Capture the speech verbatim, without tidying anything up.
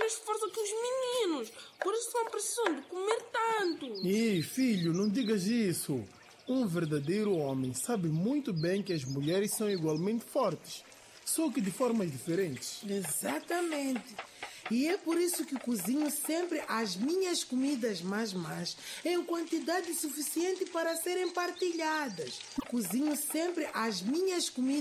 mais força que os meninos. Por isso não precisam de comer tanto. Ih, filho, não digas isso. Um verdadeiro homem sabe muito bem que as mulheres são igualmente fortes, só que de formas diferentes. Exatamente. E é por isso que cozinho sempre as minhas comidas mais mais em quantidade suficiente para serem partilhadas. Cozinho sempre as minhas comidas